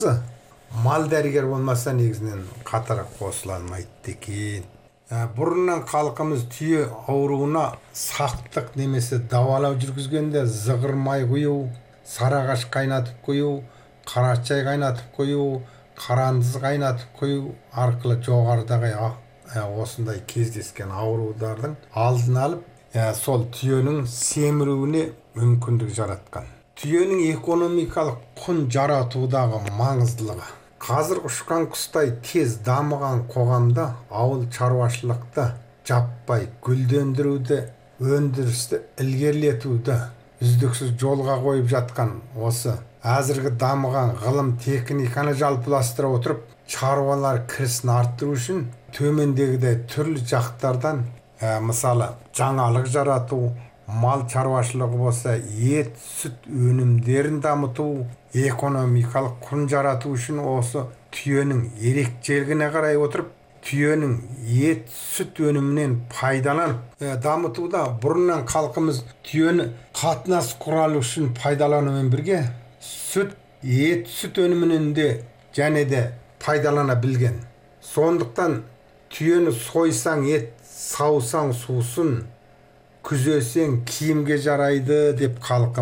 Мал дәрігер болмаса негізінен қатар қосыла алмайды екен. Бұрыннан халқымыз түйе ауруына сақтық немесе давалау жүргізгенде зығыр май құю, сарағаш қайнатып құю, қара шай қайнатып құю, қарандыз қайнатып құю арқылы жоғарыдағы осындай кездескен аурулардың алдын алып, сол түйенің семіруіне мүмкіндік жаратқан. Түйенің экономикалық құн жаратудағы маңыздылығы. Қазір ұшқан құстай тез дамыған қоғамда ауыл шаруашылықты жаппай гүлдендіруді, өндірісті ілгерілетуді үздіксіз жолға қойып жатқан осы әзіргі дамыған ғылым техниканы жалпыластыра отырып, шаруалар кірісін арттыру үшін төмендегідей түрлі жақтардан, мысалы жаңалық жарату, мал шаруашылығы болса ет, сүт өнімдерін дамыту, экономикалық құн жарату үшін осы түйенің ерекшелігіне қарай отырып, түйенің ет, сүт өнімінен пайдаланып дамытуда. Бұрыннан халқымыз түйені қатынас құралы үшін пайдаланумен бірге сүт, ет, сүт өнімінен де және де пайдалана білген. Сондықтан түйені сойсаң ет, саусаң сусын, күзесең киімге жарайды деп халқы